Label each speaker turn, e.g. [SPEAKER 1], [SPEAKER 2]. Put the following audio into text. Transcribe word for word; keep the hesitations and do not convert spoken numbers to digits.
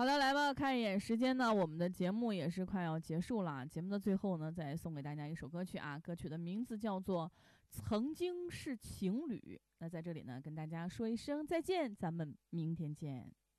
[SPEAKER 1] 好的，来吧，看一眼时间呢，我们的节目也是快要结束了。节目的最后呢，再送给大家一首歌曲啊，歌曲的名字叫做《曾经是情侣》。那在这里呢，跟大家说一声再见，咱们明天见。